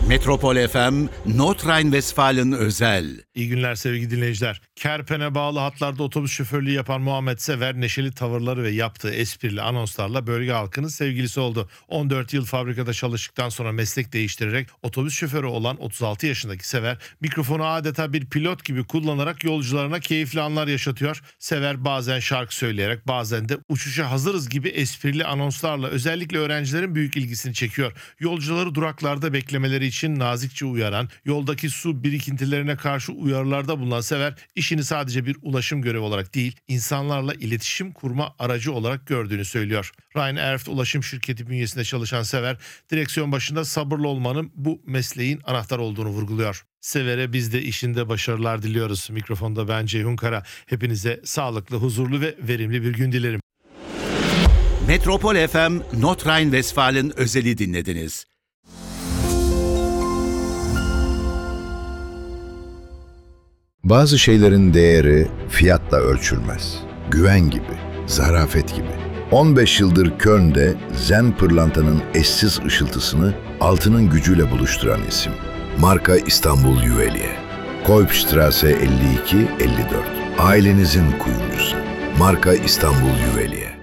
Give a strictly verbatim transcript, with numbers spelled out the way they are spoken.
Metropol F M, Nordrhein-Westfalen özel. İyi günler sevgili dinleyiciler. Kerpen'e bağlı hatlarda otobüs şoförlüğü yapan Muhammed Sever, neşeli tavırları ve yaptığı esprili anonslarla bölge halkının sevgilisi oldu. on dört yıl fabrikada çalıştıktan sonra meslek değiştirerek otobüs şoförü olan otuz altı yaşındaki Sever, mikrofonu adeta bir pilot gibi kullanarak yolcularına keyifli anlar yaşatıyor. Sever bazen şarkı söyleyerek, bazen de uçuşa hazırız gibi esprili anonslarla özellikle öğrencilerin büyük ilgisini çekiyor. Yolcuları duraklarda beklemeleri için nazikçe uyaran, yoldaki su birikintilerine karşı uyarılarda bulunan Sever, işini sadece bir ulaşım görevi olarak değil, insanlarla iletişim kurma aracı olarak gördüğünü söylüyor. Ryanair ulaşım şirketi bünyesinde çalışan Sever, direksiyon başında sabırlı olmanın bu mesleğin anahtar olduğunu vurguluyor. Sever'e biz de işinde başarılar diliyoruz. Mikrofonda ben Ceyhun Kara. Hepinize sağlıklı, huzurlu ve verimli bir gün dilerim. Metropol F M, Nordrhein-Westfalen özeli dinlediniz. Bazı şeylerin değeri fiyatla ölçülmez. Güven gibi, zarafet gibi. on beş yıldır Köln'de Zen pırlantanın eşsiz ışıltısını altının gücüyle buluşturan isim. Marka İstanbul Juvelier. Kolbstrasse elli iki elli dört. Ailenizin kuyumcusu. Marka İstanbul Juvelier.